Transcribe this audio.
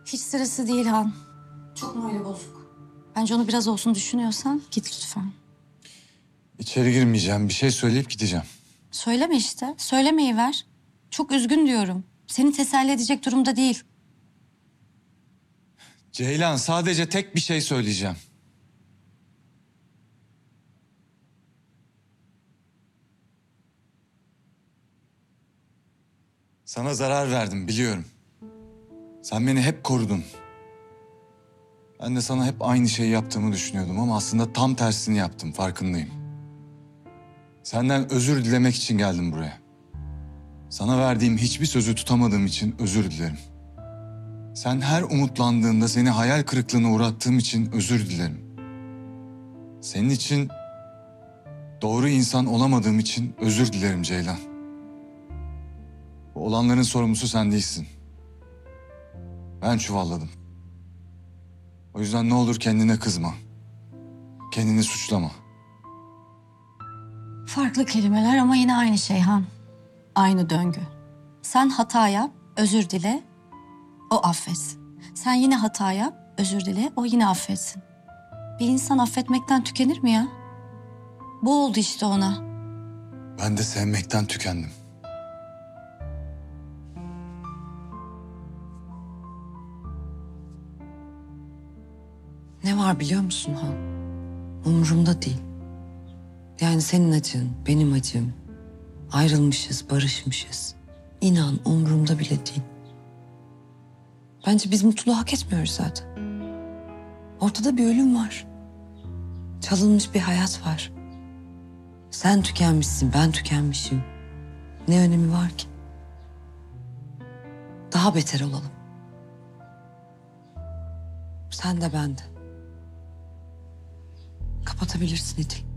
Hiç sırası değil Han. Çok morali bozuk. Bence onu biraz olsun düşünüyorsan git lütfen. İçeri girmeyeceğim. Bir şey söyleyip gideceğim. Söyleme işte. Söylemeyi ver. Çok üzgün diyorum. Seni teselli edecek durumda değil. Ceylan, sadece tek bir şey söyleyeceğim. Sana zarar verdim, biliyorum. Sen beni hep korudun. Ben de sana hep aynı şeyi yaptığımı düşünüyordum ama aslında tam tersini yaptım, farkındayım. Senden özür dilemek için geldim buraya. Sana verdiğim hiçbir sözü tutamadığım için özür dilerim. Sen her umutlandığında seni hayal kırıklığına uğrattığım için özür dilerim. Senin için doğru insan olamadığım için özür dilerim Ceylan. Bu olanların sorumlusu sen değilsin. Ben çuvalladım. O yüzden ne olur kendine kızma. Kendini suçlama. Farklı kelimeler ama yine aynı şey Han. Aynı döngü. Sen hata yap, özür dile, o affetsin. Sen yine hata yap, özür dile, o yine affetsin. Bir insan affetmekten tükenir mi ya? Bu oldu işte ona. Ben de sevmekten tükendim. Ne var biliyor musun Han? Umurumda değil. Yani senin acın, benim acım. Ayrılmışız, barışmışız. İnan umurumda bile değil. Bence biz mutluluğu hak etmiyoruz zaten. Ortada bir ölüm var. Çalınmış bir hayat var. Sen tükenmişsin, ben tükenmişim. Ne önemi var ki? Daha beter olalım. Sen de ben de. Kapatabilirsin İdil.